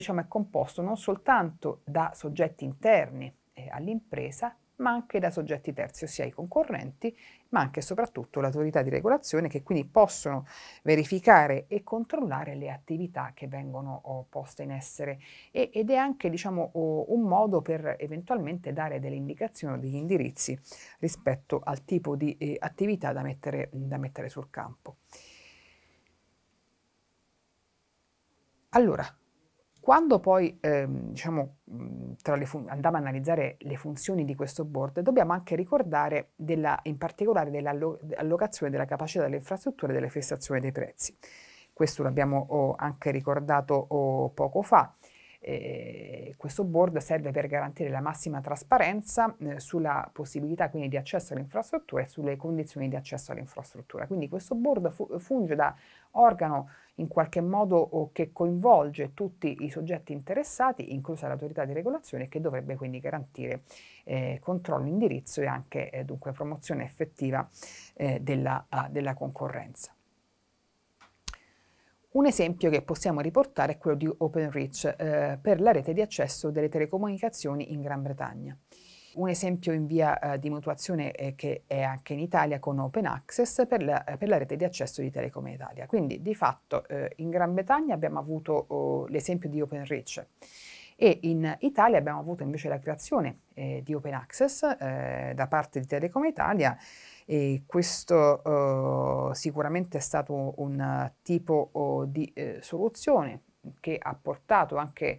è composto non soltanto da soggetti interni all'impresa, ma anche da soggetti terzi, ossia i concorrenti, ma anche e soprattutto l'autorità di regolazione, che quindi possono verificare e controllare le attività che vengono poste in essere ed è anche un modo per eventualmente dare delle indicazioni o degli indirizzi rispetto al tipo di attività da mettere sul campo. Allora, quando poi andiamo a analizzare le funzioni di questo board, dobbiamo anche ricordare in particolare dell'allocazione della capacità delle infrastrutture e delle fissazioni dei prezzi. Questo l'abbiamo anche ricordato poco fa. Questo board serve per garantire la massima trasparenza sulla possibilità quindi di accesso all'infrastruttura e sulle condizioni di accesso all'infrastruttura. Quindi questo board funge da organo in qualche modo che coinvolge tutti i soggetti interessati, inclusa l'autorità di regolazione, che dovrebbe quindi garantire controllo, indirizzo e anche dunque promozione effettiva della concorrenza. Un esempio che possiamo riportare è quello di Openreach per la rete di accesso delle telecomunicazioni in Gran Bretagna. Un esempio in via di mutuazione che è anche in Italia con Open Access per la rete di accesso di Telecom Italia. Quindi di fatto in Gran Bretagna abbiamo avuto l'esempio di Openreach e in Italia abbiamo avuto invece la creazione di Open Access da parte di Telecom Italia. E questo sicuramente è stato un tipo di soluzione che ha portato anche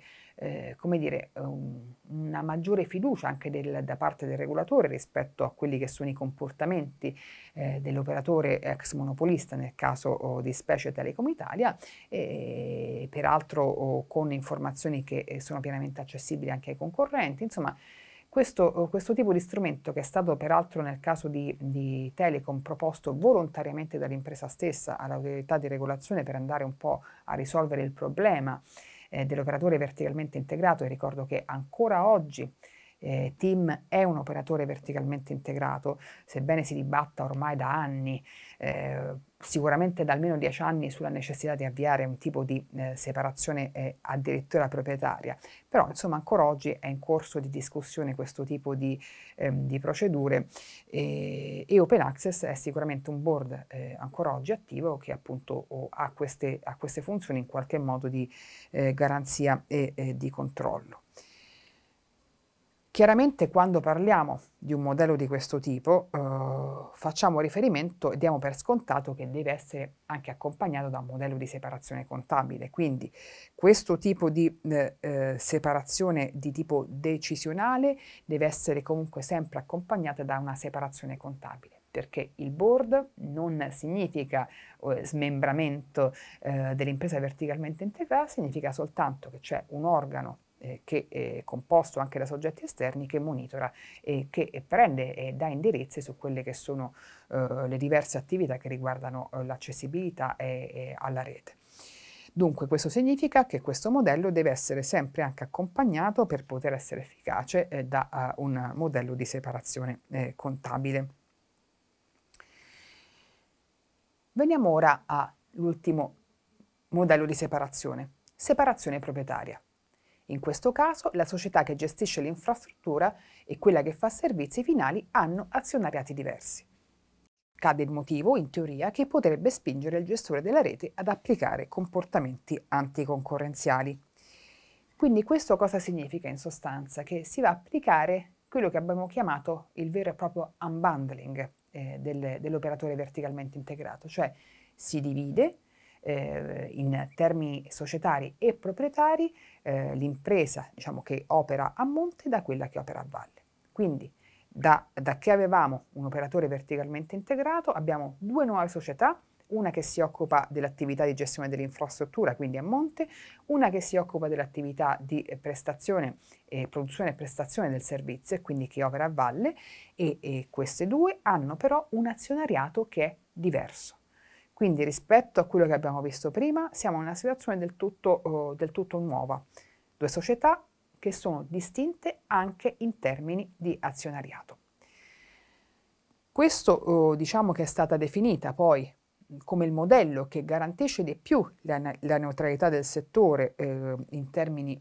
una maggiore fiducia anche da parte del regolatore rispetto a quelli che sono i comportamenti dell'operatore ex monopolista, nel caso di specie Telecom Italia, e peraltro con informazioni che sono pienamente accessibili anche ai concorrenti. Insomma, questo tipo di strumento, che è stato peraltro nel caso di Telecom proposto volontariamente dall'impresa stessa all'autorità di regolazione per andare un po' a risolvere il problema dell'operatore verticalmente integrato, e ricordo che ancora oggi TIM è un operatore verticalmente integrato, sebbene si dibatta ormai da anni, sicuramente da almeno 10 anni, sulla necessità di avviare un tipo di separazione addirittura proprietaria, però insomma ancora oggi è in corso di discussione questo tipo di procedure e Open Access è sicuramente un board ancora oggi attivo che appunto ha queste funzioni in qualche modo di garanzia e di controllo. Chiaramente quando parliamo di un modello di questo tipo facciamo riferimento e diamo per scontato che deve essere anche accompagnato da un modello di separazione contabile, quindi questo tipo di separazione di tipo decisionale deve essere comunque sempre accompagnata da una separazione contabile, perché il board non significa smembramento dell'impresa verticalmente integrata, significa soltanto che c'è un organo che è composto anche da soggetti esterni, che monitora e che prende e dà indirizzi su quelle che sono le diverse attività che riguardano l'accessibilità alla rete. Dunque questo significa che questo modello deve essere sempre anche accompagnato, per poter essere efficace, da un modello di separazione contabile. Veniamo ora all'ultimo modello di separazione proprietaria. In questo caso la società che gestisce l'infrastruttura e quella che fa servizi finali hanno azionariati diversi. Cade il motivo, in teoria, che potrebbe spingere il gestore della rete ad applicare comportamenti anticoncorrenziali. Quindi questo cosa significa in sostanza? Che si va a applicare quello che abbiamo chiamato il vero e proprio unbundling dell'operatore verticalmente integrato, cioè si divide in termini societari e proprietari l'impresa che opera a monte da quella che opera a valle. Quindi da che avevamo un operatore verticalmente integrato abbiamo due nuove società, una che si occupa dell'attività di gestione dell'infrastruttura, quindi a monte, una che si occupa dell'attività di prestazione, produzione e prestazione del servizio, e quindi che opera a valle, e queste due hanno però un azionariato che è diverso. Quindi rispetto a quello che abbiamo visto prima siamo in una situazione del tutto nuova, due società che sono distinte anche in termini di azionariato. Questo diciamo che è stata definita poi come il modello che garantisce di più la neutralità del settore in termini